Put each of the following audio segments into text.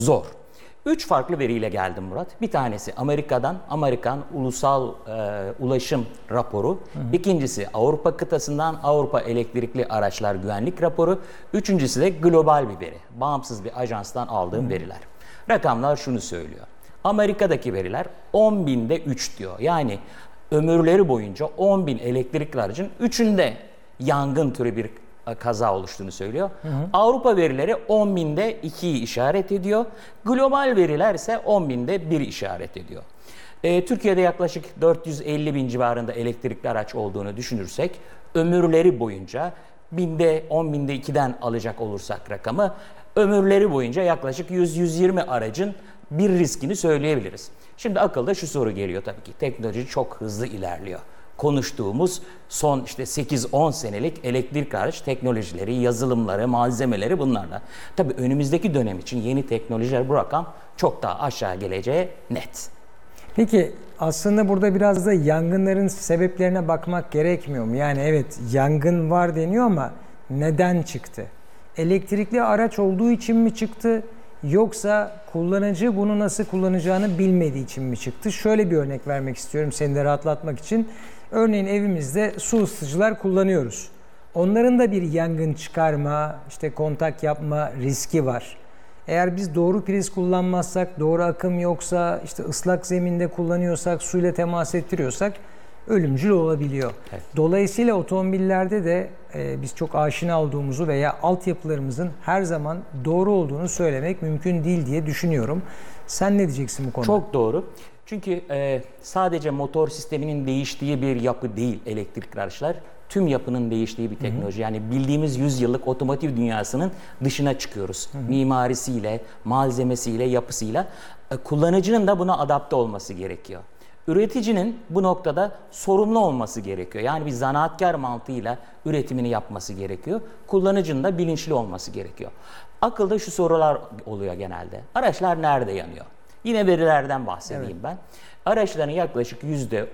Zor. 3 farklı veriyle geldim Murat. Bir tanesi Amerika'dan, Amerikan Ulusal Ulaşım Raporu. İkincisi Avrupa kıtasından Avrupa Elektrikli Araçlar Güvenlik Raporu. Üçüncüsü de global bir veri. Bağımsız bir ajanstan aldığım veriler. Rakamlar şunu söylüyor. Amerika'daki veriler 10.000'de 3 diyor. Yani ömürleri boyunca 10.000 elektrikli aracın 3'ünde yangın türü bir kaza oluştuğunu söylüyor. Avrupa verileri 10.000'de 2'yi işaret ediyor. Global veriler ise 10.000'de 1 işaret ediyor. Türkiye'de yaklaşık 450.000 civarında elektrikli araç olduğunu düşünürsek ömürleri boyunca 10.000'de 2'den alacak olursak rakamı ömürleri boyunca yaklaşık 100-120 aracın bir riskini söyleyebiliriz. Şimdi akılda şu soru geliyor tabii ki. Teknoloji çok hızlı ilerliyor. Konuştuğumuz son 8-10 senelik elektrikli araç teknolojileri, yazılımları, malzemeleri bunlarla. Tabii önümüzdeki dönem için yeni teknolojiler bu rakam çok daha aşağı geleceği net. Peki aslında burada biraz da yangınların sebeplerine bakmak gerekmiyor mu? Yani evet yangın var deniyor ama neden çıktı? Elektrikli araç olduğu için mi çıktı? Yoksa kullanıcı bunu nasıl kullanacağını bilmediği için mi çıktı? Şöyle bir örnek vermek istiyorum seni de rahatlatmak için. Örneğin evimizde su ısıtıcılar kullanıyoruz. Onların da bir yangın çıkarma, kontak yapma riski var. Eğer biz doğru priz kullanmazsak, doğru akım yoksa, ıslak zeminde kullanıyorsak, suyla temas ettiriyorsak ölümcül olabiliyor. Evet. Dolayısıyla otomobillerde de biz çok aşina olduğumuzu veya altyapılarımızın her zaman doğru olduğunu söylemek mümkün değil diye düşünüyorum. Sen ne diyeceksin bu konuda? Çok doğru. Çünkü sadece motor sisteminin değiştiği bir yapı değil elektrikli araçlar. Tüm yapının değiştiği bir teknoloji. Yani bildiğimiz 100 yıllık otomotiv dünyasının dışına çıkıyoruz. Mimarisiyle, malzemesiyle, yapısıyla. Kullanıcının da buna adapte olması gerekiyor. Üreticinin bu noktada sorumlu olması gerekiyor. Yani bir zanaatkar mantığıyla üretimini yapması gerekiyor. Kullanıcının da bilinçli olması gerekiyor. Akılda şu sorular oluyor genelde. Araçlar nerede yanıyor? Yine verilerden bahsedeyim ben. Araçların yaklaşık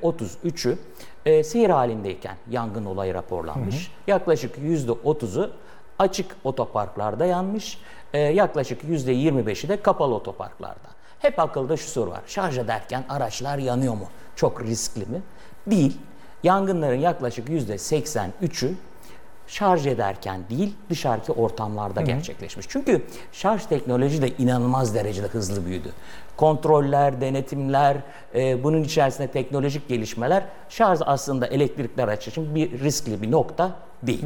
%33'ü seyir halindeyken yangın olayı raporlanmış. Yaklaşık %30'u açık otoparklarda yanmış. Yaklaşık %25'i de kapalı otoparklarda. Hep akılda şu soru var. Şarj ederken araçlar yanıyor mu? Çok riskli mi? Değil. Yangınların yaklaşık %83'ü şarj ederken değil, dışarıki ortamlarda gerçekleşmiş. Çünkü şarj teknoloji de inanılmaz derecede hızlı büyüdü. Kontroller, denetimler, bunun içerisinde teknolojik gelişmeler, şarj aslında elektrikli araç için bir riskli bir nokta değil.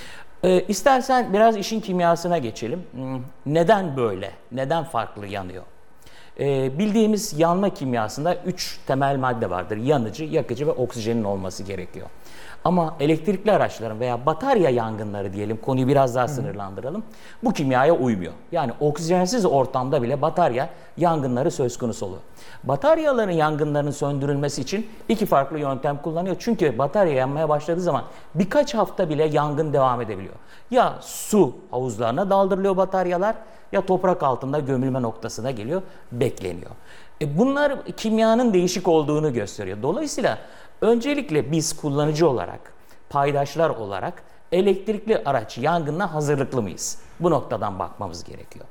İstersen biraz işin kimyasına geçelim. Neden böyle? Neden farklı yanıyor? Bildiğimiz yanma kimyasında 3 temel madde vardır. Yanıcı, yakıcı ve oksijenin olması gerekiyor. Ama elektrikli araçların veya batarya yangınları diyelim, konuyu biraz daha sınırlandıralım. Bu kimyaya uymuyor. Yani oksijensiz ortamda bile batarya yangınları söz konusu oluyor. Bataryaların yangınlarının söndürülmesi için 2 farklı yöntem kullanıyor. Çünkü batarya yanmaya başladığı zaman birkaç hafta bile yangın devam edebiliyor. Ya su havuzlarına daldırılıyor bataryalar ya toprak altında gömülme noktasına geliyor, bekleniyor. Bunlar kimyanın değişik olduğunu gösteriyor. Dolayısıyla öncelikle biz kullanıcı olarak, paydaşlar olarak elektrikli araç yangınına hazırlıklı mıyız? Bu noktadan bakmamız gerekiyor.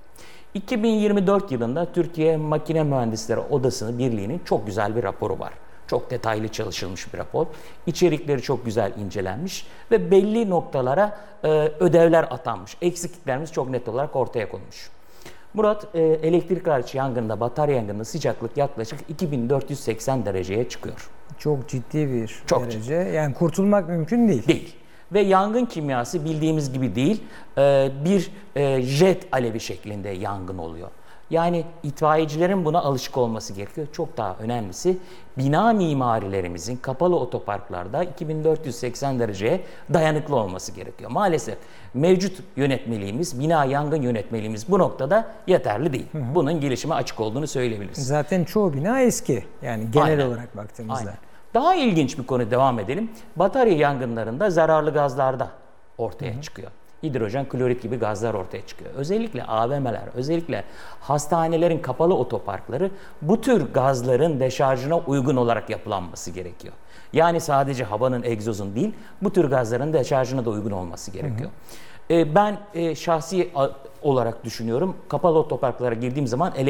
2024 yılında Türkiye Makine Mühendisleri Odası Birliği'nin çok güzel bir raporu var. Çok detaylı çalışılmış bir rapor. İçerikleri çok güzel incelenmiş ve belli noktalara ödevler atanmış. Eksikliklerimiz çok net olarak ortaya konmuş. Murat, elektrikli araç yangında, batarya yangında sıcaklık yaklaşık 2480 dereceye çıkıyor. Çok ciddi bir çok derece. Ciddi. Yani kurtulmak mümkün değil. Değil. Ve yangın kimyası bildiğimiz gibi değil, bir jet alevi şeklinde yangın oluyor. Yani itfaiyecilerin buna alışık olması gerekiyor. Çok daha önemlisi bina mimarilerimizin kapalı otoparklarda 2480 dereceye dayanıklı olması gerekiyor. Maalesef mevcut yönetmeliğimiz, bina yangın yönetmeliğimiz bu noktada yeterli değil. Bunun gelişime açık olduğunu söyleyebiliriz. Zaten çoğu bina eski. Yani genel olarak baktığımızda. Aynen. Daha ilginç bir konu devam edelim. Batarya yangınlarında zararlı gazlarda ortaya çıkıyor. Hidrojen, klorit gibi gazlar ortaya çıkıyor. Özellikle AVM'ler, özellikle hastanelerin kapalı otoparkları bu tür gazların deşarjına uygun olarak yapılanması gerekiyor. Yani sadece havanın, egzozun değil, bu tür gazların deşarjına da uygun olması gerekiyor. Ben şahsi olarak düşünüyorum, kapalı otoparklara girdiğim zaman